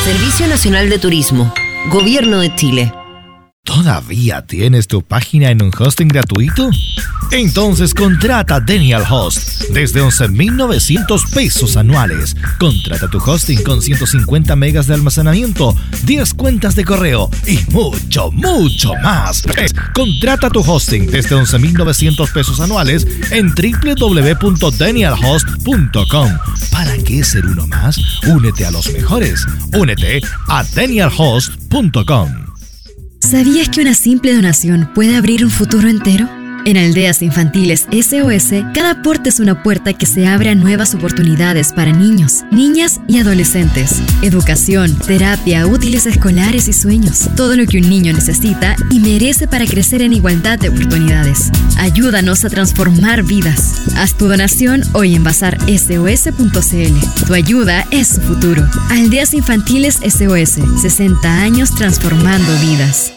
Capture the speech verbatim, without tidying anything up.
Servicio Nacional de Turismo, Gobierno de Chile. ¿Todavía tienes tu página en un hosting gratuito? Entonces contrata Denial Host desde once mil novecientos pesos anuales. Contrata tu hosting con ciento cincuenta megas de almacenamiento, diez cuentas de correo y mucho, mucho más. Contrata tu hosting desde once mil novecientos pesos anuales en doble u doble u doble u punto denial host punto com. ¿Para qué ser uno más? Únete a los mejores. Únete a denial host punto com. ¿Sabías que una simple donación puede abrir un futuro entero? En Aldeas Infantiles S O S, cada aporte es una puerta que se abre a nuevas oportunidades para niños, niñas y adolescentes. Educación, terapia, útiles escolares y sueños. Todo lo que un niño necesita y merece para crecer en igualdad de oportunidades. Ayúdanos a transformar vidas. Haz tu donación hoy en bazar S O S punto C L. Tu ayuda es su futuro. Aldeas Infantiles S O S, sesenta años transformando vidas.